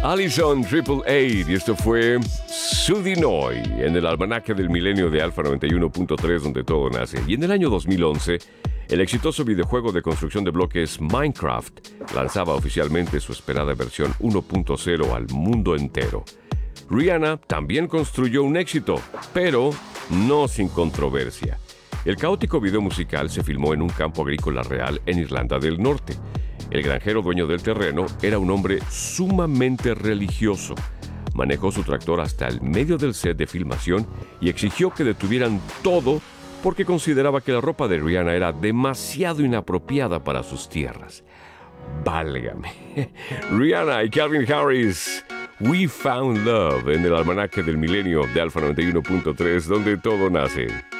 Allison Triple Eight, y esto fue Sudinoy en el almanaque del milenio de Alfa 91.3, donde todo nace. Y en el año 2011, el exitoso videojuego de construcción de bloques Minecraft lanzaba oficialmente su esperada versión 1.0 al mundo entero. Rihanna también construyó un éxito, pero no sin controversia. El caótico video musical se filmó en un campo agrícola real en Irlanda del Norte. El granjero dueño del terreno era un hombre sumamente religioso. Manejó su tractor hasta el medio del set de filmación y exigió que detuvieran todo porque consideraba que la ropa de Rihanna era demasiado inapropiada para sus tierras. Válgame. Rihanna y Calvin Harris, We Found Love, en el almanaque del milenio de Alfa 91.3, donde todo nace.